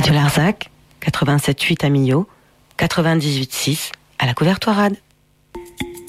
Radio Larzac, 87.8 à Millau, 98.6 à la Couvertoirade.